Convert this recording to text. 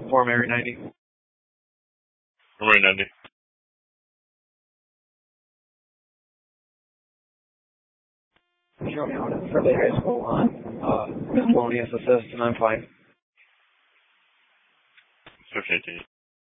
Form Area 90. Area 90. Show me out at Fairleigh High School on miscellaneous assist, and I'm fine. 1518.